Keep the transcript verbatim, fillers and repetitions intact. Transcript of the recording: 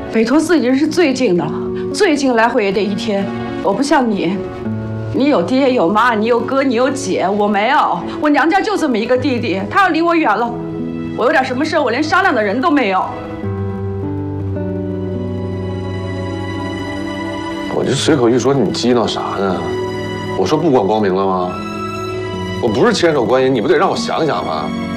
北托寺已经是最近的了，最近来回也得一天。我不像你，你有爹有妈，你有哥你有姐，我没有，我娘家就这么一个弟弟，他要离我远了，我有点什么事我连商量的人都没有。 我就随口一说，你激恼啥呢？我说不管光明了吗？我不是千手观音，你不得让我想想吗？